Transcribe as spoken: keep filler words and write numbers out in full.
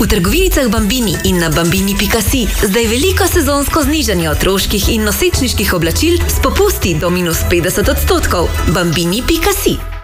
V trgovinicah Bambini in na bambini pika si zdaj veliko sezonsko znižanje otroških in nosečniških oblačil s popusti do minus petdeset odstotkov. bambini pika si